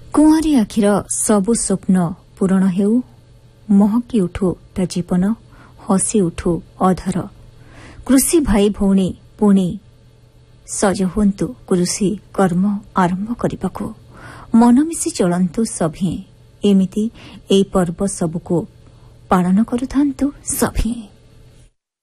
कुआरी आखिर सबु स्वप्न पूरण हेउ महकी उठू ता जीवन हसी उठू अधर कृषि भाई भौणी पुणी सज हुंतु कृषि कर्म आरंभ करने मन मिसी चलंतु सभी एमिति एई पर्व सबको पालन करुथांतु सभी।